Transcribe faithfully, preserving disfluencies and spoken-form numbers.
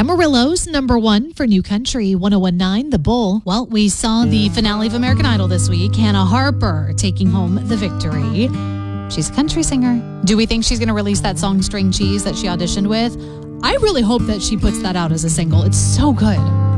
Amarillo's number one for New Country, one oh one point nine The Bull. Well, we saw the finale of American Idol this week. Hannah Harper taking home the victory. She's a country singer. Do we think she's going to release that song String Cheese that she auditioned with? I really hope that she puts that out as a single. It's so good.